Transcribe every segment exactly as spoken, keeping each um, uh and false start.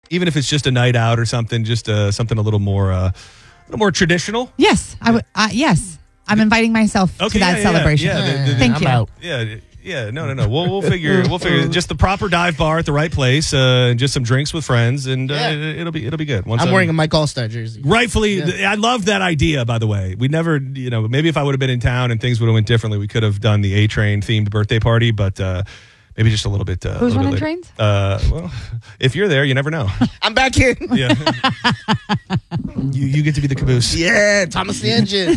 even if it's just a night out or something, just uh, something a little more, uh, a little more traditional. Yes, I would. Uh, yes, I'm inviting myself Okay, to that yeah, celebration. Yeah, yeah. The, the, Thank I'm you. out. Yeah, yeah, no, no, no. We'll we'll figure we'll figure just the proper dive bar at the right place, uh, and just some drinks with friends, and uh, Yeah. it, it'll be it'll be good. Once I'm wearing a Mike All-Star jersey. rightfully. th- I love that idea. By the way, we never, you know, maybe if I would have been in town and things would have went differently, we could have done the A Train themed birthday party, but uh, maybe just a little bit. Uh, Who's a little running bit trains? Uh, well, if you're there, you never know. I'm back here. Yeah, you you get to be the caboose. Yeah, Thomas the Engine.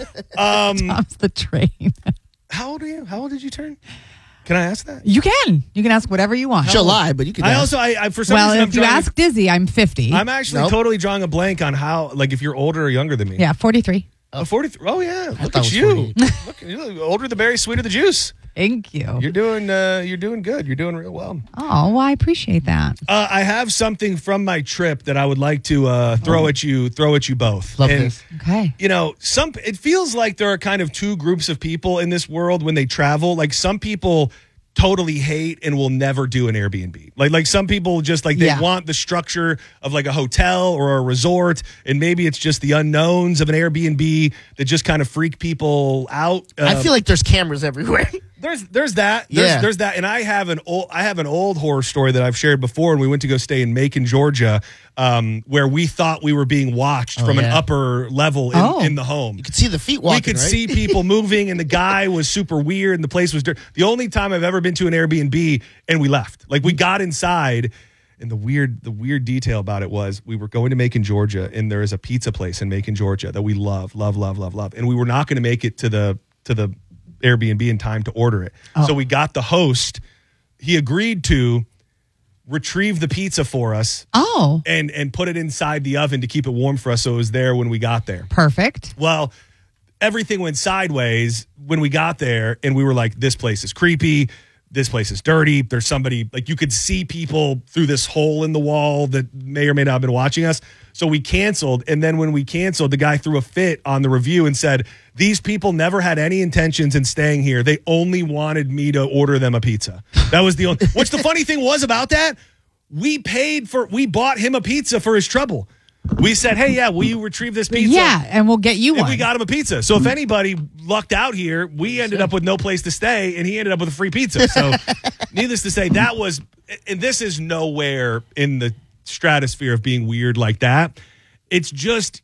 Um, Tom's the train. how old are you? How old did you turn? Can I ask that? You can. You can ask whatever you want. She'll lie, but you can I ask. also, I, I for some Well, reason, I'm if you drawing- ask Dizzy, I'm fifty. I'm actually Nope. totally drawing a blank on how, like, if you're older or younger than me. yeah, forty-three. Oh, forty-three. Oh, yeah. Look thought it at was you. forty-eight. Look, you look older the berry, sweeter the juice. Thank you. You're doing, uh, you're doing good. You're doing real well. Oh, well, I appreciate that. Uh, I have something from my trip that I would like to uh, throw at you, throw at you both. Love And, this. Okay. You know, some. It feels like there are kind of two groups of people in this world when they travel. Like some people totally hate and will never do an Airbnb. Like like some people just like they Yeah. want the structure of like a hotel or a resort, and maybe it's just the unknowns of an Airbnb that just kind of freak people out. I Uh, feel like there's cameras everywhere. There's there's that. There's, Yeah. there's that. And I have an old I have an old horror story that I've shared before, and we went to go stay in Macon, Georgia, um, where we thought we were being watched Oh, from an yeah. upper level in, Oh. in the home. You could see the feet walking, We could right? see people moving, and the guy was super weird, and the place was dirty. The only time I've ever been to an Airbnb, and we left. Like we got inside, and the weird, the weird detail about it was we were going to Macon, Georgia, and there is a pizza place in Macon, Georgia that we love, love, love, love, love, and we were not going to make it to the to the Airbnb in time to order it. Oh. So we got the host. He agreed to retrieve the pizza for us Oh, and and put it inside the oven to keep it warm for us, so it was there when we got there. perfect. Well, everything went sideways when we got there, and we were like, this place is creepy. This place is dirty. There's somebody, like, you could see people through this hole in the wall that may or may not have been watching us. So we canceled. And then when we canceled, the guy threw a fit on the review and said, these people never had any intentions in staying here. They only wanted me to order them a pizza. That was the only, which the funny thing was about that, we paid for, we bought him a pizza for his trouble. We said, hey, yeah, will you retrieve this pizza? Yeah, and we'll get you And one. we got him a pizza. So if anybody lucked out here, we ended up with no place to stay, and he ended up with a free pizza. So needless to say, that was, and this is nowhere in the stratosphere of being weird like that. It's just,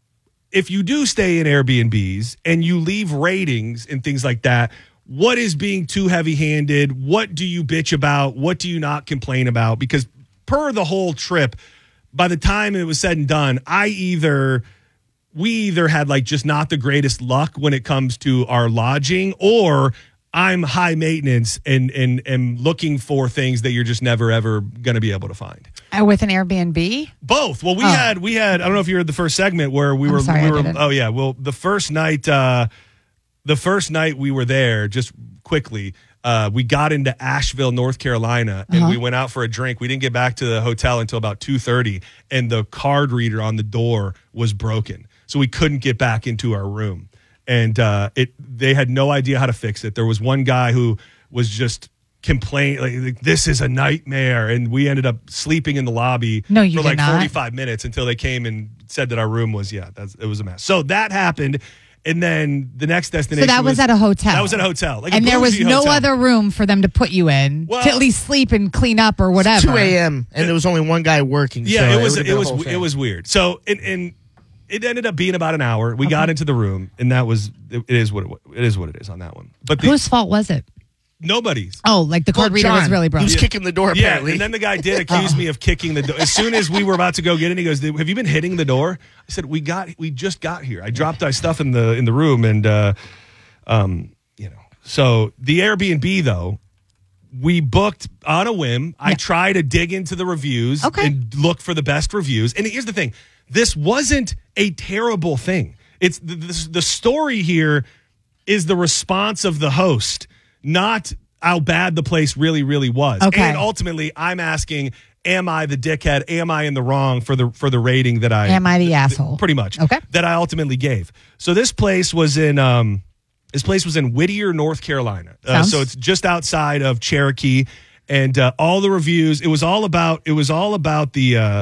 if you do stay in Airbnbs and you leave ratings and things like that, what is being too heavy-handed? What do you bitch about? What do you not complain about? Because per the whole trip, by the time it was said and done, I either we either had like just not the greatest luck when it comes to our lodging, or I'm high maintenance and and am looking for things that you're just never ever going to be able to find. Uh, with an Airbnb? Both. Well, we Oh. had we had I don't know if you heard the first segment where we I'm were sorry, we I were didn't. oh yeah, well the first night uh the first night we were there, just quickly, uh, we got into Asheville, North Carolina, and Uh-huh. we went out for a drink. We didn't get back to the hotel until about two thirty, and the card reader on the door was broken. So we couldn't get back into our room. And uh, it they had no idea how to fix it. There was one guy who was just complaining, like, like, this is a nightmare. And we ended up sleeping in the lobby No, you for did like not. forty-five minutes until they came and said that our room was, yeah, that's, it was a mess. So that happened. And then the next So destination that was, at a hotel. That was at a hotel. Like a and there was bougie no hotel. other room for them to put you in Well- to at least sleep and clean up or whatever. two a.m. and there was only one guy working. Yeah, so it was would've it, been a was whole it thing. was weird. So and, and it ended up being about an hour. We got into the room, and that was it, it is what it, wa- it is what it is on that one. But the, Whose fault was it? nobody's. Oh, like the Well, card reader John, was really broken. He was kicking the door, Yeah, apparently. and then the guy did accuse me of kicking the door. As soon as we were about to go get in, he goes, "Have you been hitting the door?" I said, "We got, we just got here. I dropped my stuff in the in the room, and uh, um, you know." So the Airbnb though, we booked on a whim. I Yeah. try to dig into the reviews Okay. and look for the best reviews. And here's the thing: this wasn't a terrible thing. It's the, the, the story here is the response of the host, not how bad the place really, really was. Okay. And ultimately, I'm asking, am I the dickhead? Am I in the wrong for the for the rating that I Am I the th- asshole? Pretty much. Okay. That I ultimately gave. So this place was in um this place was in Whittier, North Carolina. Uh, Sounds- so it's just outside of Cherokee. And uh, all the reviews, it was all about it was all about the uh